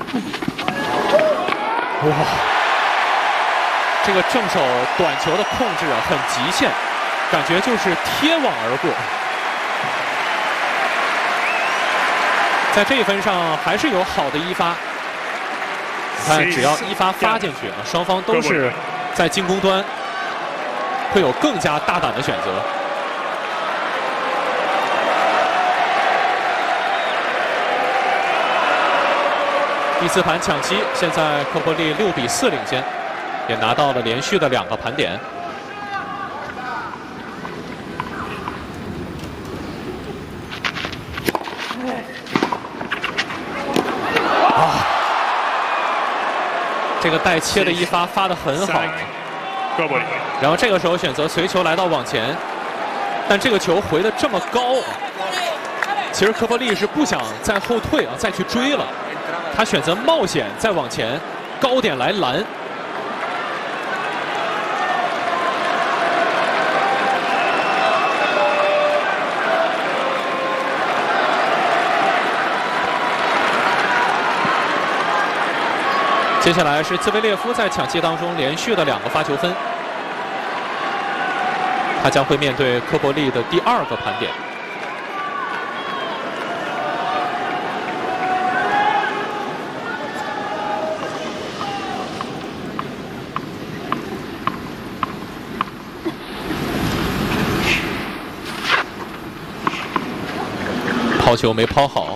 哇，这个正手短球的控制啊，很极限，感觉就是贴网而过。在这一分上还是有好的一发。你看，只要一发发进去啊，双方都是在进攻端会有更加大胆的选择。第4盘抢七，现在科波利6比4领先，也拿到了连续的2个盘点。这个带切的一发发得很好，然后这个时候选择随球来到网前，但这个球回得这么高，其实科波利是不想再后退啊，再去追了，他选择冒险再往前高点来拦。接下来是兹维列夫在抢七当中连续的2个发球分，他将会面对科波利的第2个盘点。抛球没抛好。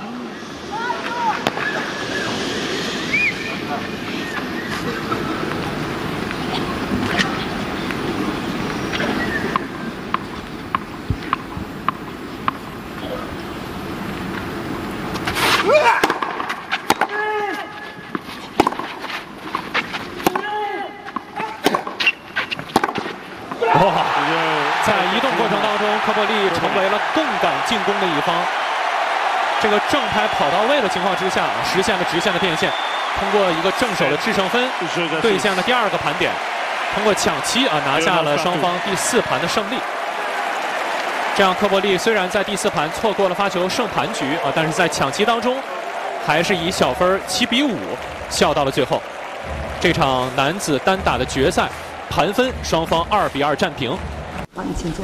在移动过程当中，科波利成为了更敢进攻的一方。这个正拍跑到位的情况之下，实现了直线的变现，通过一个正手的制胜分，兑现了第2个盘点，通过抢七拿下了双方第4盘的胜利。这样，科波利虽然在第4盘错过了发球胜盘局但是在抢七当中，还是以小分7比5笑到了最后。这场男子单打的决赛，盘分双方2比2战平。 好，你请坐。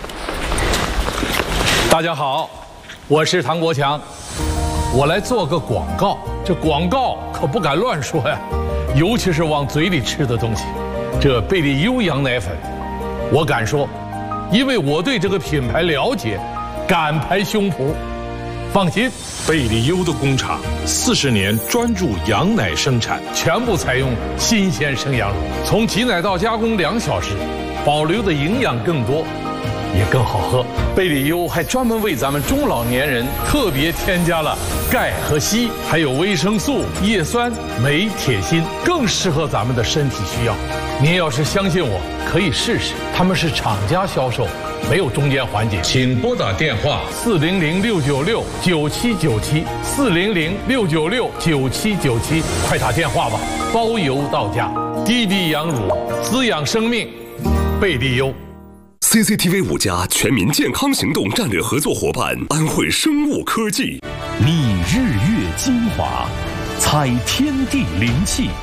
大家好，我是唐国强，我来做个广告。这广告可不敢乱说呀，尤其是往嘴里吃的东西。这贝利优羊奶粉，我敢说，因为我对这个品牌了解，敢拍胸脯。放心， 贝利优的工厂40年专注羊奶生产， 全部采用新鲜生羊乳，从挤奶到加工2小时，保留的营养更多，也更好喝。贝利优还专门为咱们中老年人特别添加了钙和硒，还有维生素、叶酸、镁、铁、锌，更适合咱们的身体需要。您要是相信我，可以试试。他们是厂家销售，没有中间环节。请拨打电话400-696-9797，400-696-9797，快打电话吧，包邮到家。滴滴羊乳，滋养生命，贝利优。 CCTV 5家全民健康行动战略合作伙伴安慧生物科技， 觅日月精华，采天地灵气，